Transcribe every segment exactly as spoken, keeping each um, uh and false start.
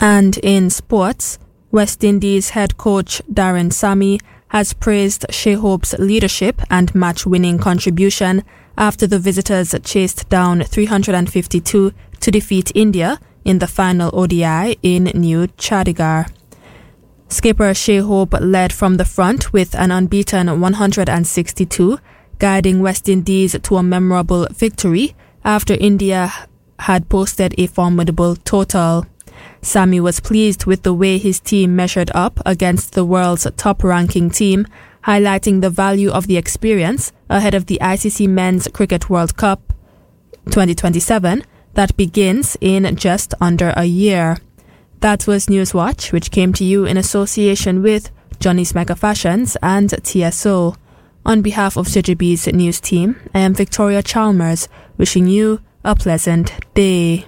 And in sports, West Indies head coach Darren Sammy has praised Shai Hope's leadership and match-winning contribution after the visitors chased down three hundred fifty-two to defeat India in the final O D I in New Chandigarh. Skipper Shai Hope led from the front with an unbeaten one hundred sixty-two, guiding West Indies to a memorable victory after India had posted a formidable total. Sammy was pleased with the way his team measured up against the world's top-ranking team, highlighting the value of the experience ahead of the I C C Men's Cricket World Cup twenty twenty-seven that begins in just under a year. That was Newswatch, which came to you in association with Johnny's Mega Fashions and T S O. On behalf of Z J B's news team, I am Victoria Chalmers, wishing you a pleasant day.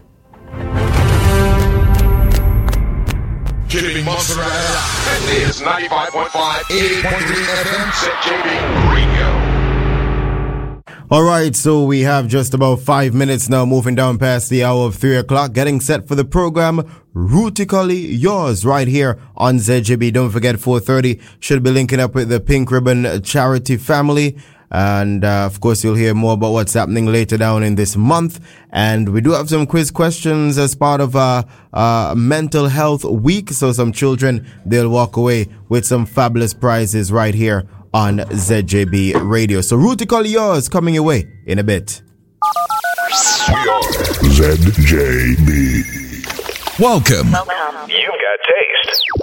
Keeping mozzarella. This is ninety-five point five, eighty point three F M, Z J B Radio. Alright, so we have just about five minutes now, moving down past the hour of three o'clock, getting set for the program Rootically Yours right here on Z J B. Don't forget, four thirty should be linking up with the Pink Ribbon Charity Family. And uh, of course, you'll hear more about what's happening later down in this month. And we do have some quiz questions as part of our uh, mental health week. So some children, they'll walk away with some fabulous prizes right here on Z J B Radio. So Rootically Yours coming your way in a bit. Z J B. Welcome. Welcome. You've got taste.